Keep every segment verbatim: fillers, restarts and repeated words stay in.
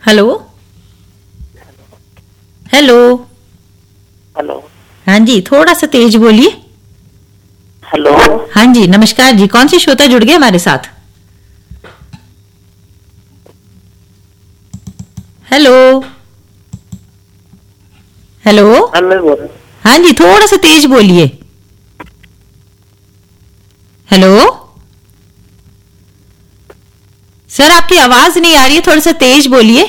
Hello hello hello. हाँ जी, थोड़ा सा तेज बोलिए। हेलो। हाँ जी, नमस्कार जी। कौन सी श्रोता जुड़ गए हमारे साथ? Hello hello. हाँ, मैं बोल रहा हूँ। हाँ जी, थोड़ा सा तेज बोलिए। हेलो सर, आपकी आवाज नहीं आ रही है, थोड़ा सा तेज बोलिए।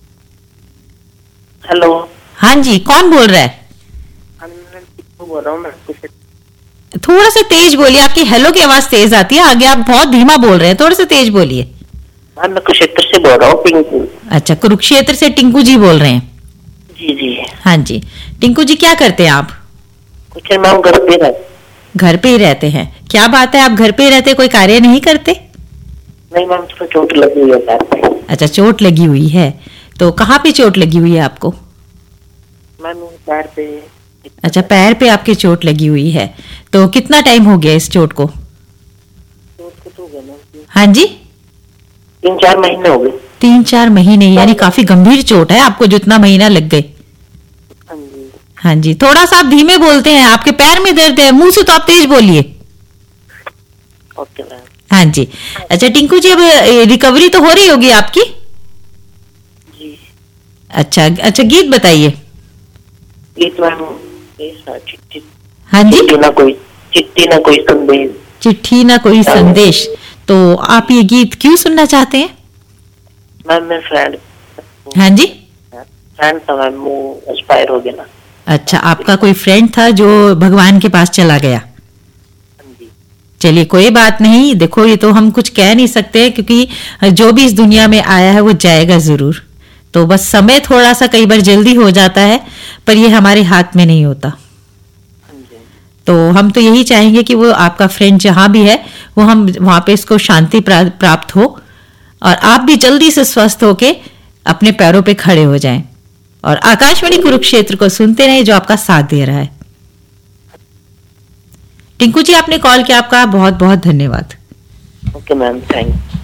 हेलो। हाँ जी, कौन बोल रहा है? हाँ, मैं टिप्पू बोल रहा हूँ। मैं कुछ थोड़ा सा तेज बोलिए, आपकी हेलो की आवाज तेज आती है, आगे आप बहुत धीमा बोल रहे हैं, थोड़ा सा तेज बोलिए। हाँ, मैं कुरुक्षेत्र से बोल रहा हूँ, पिंकू। अच्छा, कुरुक्षेत्र से टिंकू जी बोल रहे हैं? जी जी। हाँ जी, टिंकू जी क्या करते हैं आप? कुछ मैम घर पे रहते। घर पे ही रहते हैं? क्या बात है, आप घर पे ही रहते, कोई कार्य नहीं करते? नहीं मैम, थोड़ा चोट लगी हुई है पैर पे। अच्छा, चोट लगी हुई है, तो कहाँ पे चोट लगी हुई है आपको? मैम पैर पे। अच्छा, पैर पे आपके चोट लगी हुई है, तो कितना टाइम हो गया इस चोट को? चोट को तो हो गया मैम, हाँ जी, तीन चार महीने हो गए। तीन चार महीने, यानी काफी गंभीर चोट है आपको, जितना महीना लग गए। हाँ जी। हाँ जी, थोड़ा सा आप धीमे बोलते हैं, आपके पैर में दर्द है, मुंह से तो आप तेज बोलिए। Okay ma'am. हाँ जी। अच्छा टिंकू जी, अब रिकवरी तो हो रही होगी आपकी? जी। अच्छा अच्छा, गीत बताइए। गीत मैम, चिट्ठी हाँ जी, चिट्ठी ना कोई चिट्ठी ना कोई संदेश। चिट्ठी ना कोई संदेश, तो आप ये गीत क्यों सुनना चाहते हैं? मैम मैं फ्रेंड हाँ जी। फ्रेंड था मैम, वो एक्सपायर हो गया ना। अच्छा, आपका कोई फ्रेंड था जो भगवान के पास चला गया? हाँ जी। चलिए कोई बात नहीं, देखो ये तो हम कुछ कह नहीं सकते, क्योंकि जो भी इस दुनिया में आया है वो जाएगा जरूर, तो बस समय थोड़ा सा कई बार जल्दी हो जाता है, पर ये हमारे हाथ में नहीं होता। हाँ जी। तो हम तो यही चाहेंगे कि वो आपका फ्रेंड जहां भी है, वो हम वहां पे इसको शांति प्रा, प्राप्त हो, और आप भी जल्दी से स्वस्थ होके अपने पैरों पे खड़े हो जाएं, और आकाशवाणी कुरुक्षेत्र को सुनते रहें जो आपका साथ दे रहा है। टिंकू जी, आपने कॉल किया, आपका बहुत बहुत धन्यवाद। Okay ma'am, thank you.